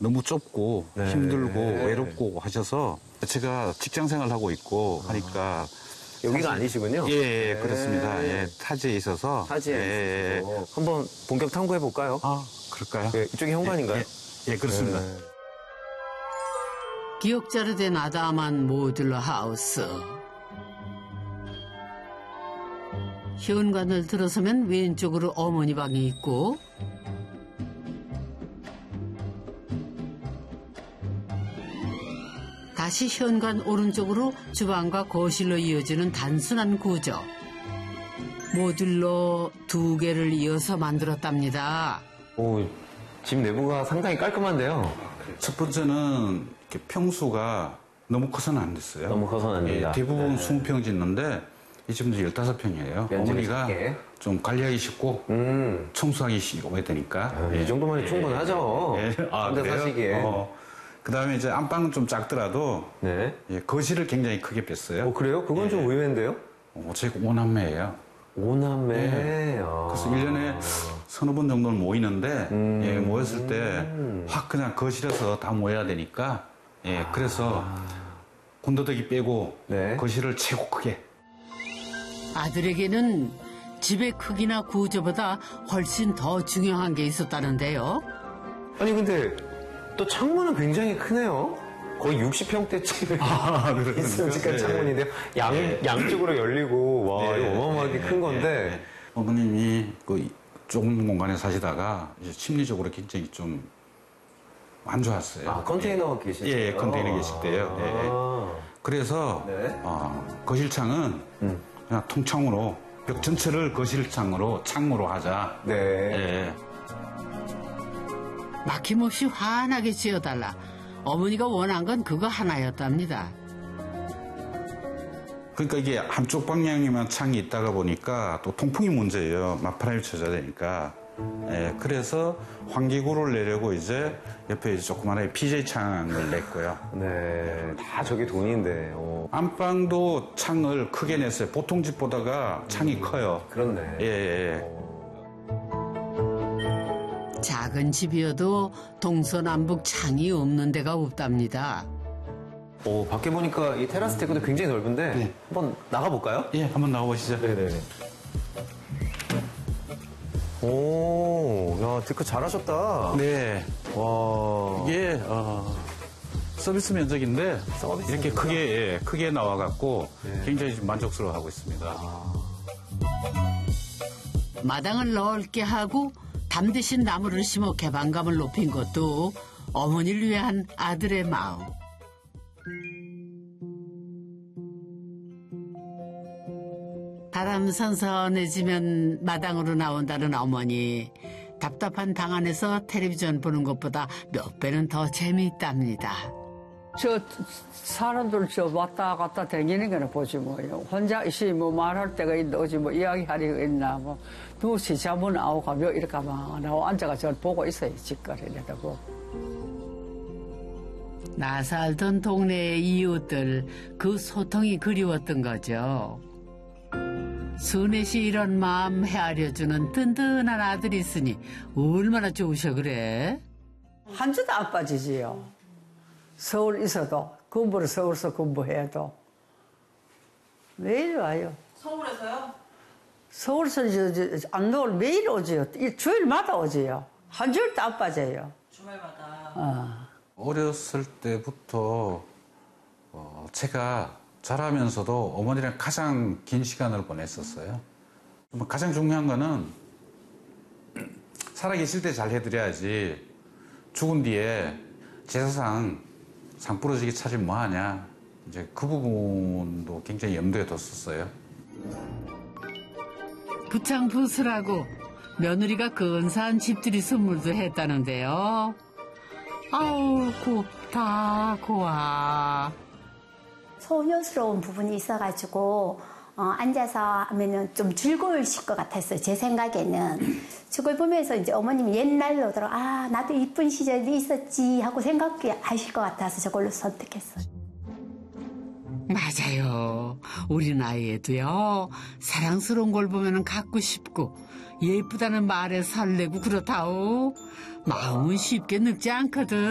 너무 좁고 네. 힘들고 외롭고 하셔서 제가 직장 생활하고 있고 하니까 여기가 아니시군요. 예, 네. 그렇습니다. 예, 타지에 있어서. 타지에 있어서. 한번 본격 탐구해 볼까요? 아, 그럴까요? 네, 이쪽이 현관인가요? 예, 그렇습니다. 네. 기억자로 된 아담한 모듈러 하우스. 현관을 들어서면 왼쪽으로 어머니 방이 있고 다시 현관 오른쪽으로 주방과 거실로 이어지는 단순한 구조. 모듈러 2개를 이어서 만들었답니다. 오, 집 내부가 상당히 깔끔한데요. 첫 번째는 이렇게 평수가 너무 커서는 안 됐어요. 너무 커서는 안 된다. 예, 대부분 20평 짓는데 이 집은 15평이에요. 어머니가 작게. 좀 관리하기 쉽고 청소하기 오래되니까. 이 정도면 충분하죠. 예. 혼자 그래요? 사시기에. 그다음에 이제 안방은 좀 작더라도 네. 예, 거실을 굉장히 크게 뺐어요. 그래요? 그건 좀 의외인데요? 제가 5남매예요. 5남매. 예. 아. 그래서 1년에 서너 번 정도는 모이는데 예, 모였을 때 확 그냥 거실에서 다 모여야 되니까 예, 그래서 건더더기 빼고 네. 거실을 최고 크게. 아들에게는 집의 크기나 구조보다 훨씬 더 중요한 게 있었다는데요. 아니, 근데 또 창문은 굉장히 크네요. 거의 60평대 집에 있음직한 창문인데요. 양쪽으로 열리고, 와, 이거 어마어마하게 큰 건데. 어머님이 그 좁은 공간에 사시다가 이제 심리적으로 굉장히 좀 안 좋았어요. 아, 컨테이너 계실 때요? 예, 컨테이너 계실 때요. 예. 그래서 네. 거실창은 그냥 통창으로 벽 전체를 거실창으로 창으로 하자. 네. 예. 막힘없이 환하게 지어달라. 어머니가 원한 건 그거 하나였답니다. 그러니까 이게 한쪽 방향에만 창이 있다가 보니까 또 통풍이 문제예요. 맞바람이 쳐져야 되니까. 예, 그래서 환기구를 내려고 이제 옆에 조그마한 PJ 창을 냈고요. 네. 다 저게 돈인데. 안방도 창을 크게 냈어요. 보통 집보다가 창이 커요. 그렇네. 예. 작은 집이어도 동서남북 창이 없는 데가 없답니다. 밖에 보니까 이 테라스 데크도 굉장히 넓은데. 네. 한번 나가볼까요? 예, 한번 나와보시죠. 네네네. 오, 야, 데크 잘하셨다. 네. 와. 이게, 서비스 면적인데, 서비스 이렇게 면적? 크게 나와갖고, 네. 굉장히 좀 만족스러워하고 있습니다. 마당을 넓게 하고 담 대신 나무를 심어 개방감을 높인 것도 어머니를 위한 아들의 마음. 바람 선선해지면 마당으로 나온다는 어머니. 답답한 방 안에서 텔레비전 보는 것보다 몇 배는 더 재미있답니다. 사람들 왔다 갔다 다니는 거나 보지 뭐요. 혼자 있으니 뭐 말할 때가 있나, 어디 뭐 이야기하려고 있나, 뭐, 누구시 자문 아우 가며 이렇게 막 나와 앉아가 저 보고 있어요, 집가를 내다고. 나 살던 동네의 이웃들, 그 소통이 그리웠던 거죠. 순애시 이런 마음 헤아려주는 든든한 아들이 있으니 얼마나 좋으셔 그래? 한 주도 안 빠지지요. 서울 있어도, 공부를 서울서 공부해도. 매일 와요. 서울에서요? 서울서 안동을 매일 오지요. 주일마다 오지요. 한 주일도 안 빠져요. 주말마다. 어렸을 때부터, 제가 자라면서도 어머니랑 가장 긴 시간을 보냈었어요. 가장 중요한 거는 살아계실 때 잘 해드려야지 죽은 뒤에 제사상 상 부러지게 차리면 뭐하냐. 이제 그 부분도 굉장히 염두에 뒀었어요. 부창부수라고 며느리가 근사한 집들이 선물도 했다는데요. 아우 곱다 고와. 소녀스러운 부분이 있어가지고 앉아서 하면은 좀 즐거우실 것 같았어요. 제 생각에는. 저걸 보면서 이제 어머님이 옛날로 돌아 나도 이쁜 시절이 있었지 하고 생각하실 것 같아서 저걸로 선택했어요. 맞아요. 우리 나이에도요. 사랑스러운 걸 보면 갖고 싶고 예쁘다는 말에 설레고 그렇다오. 마음은 쉽게 늙지 않거든.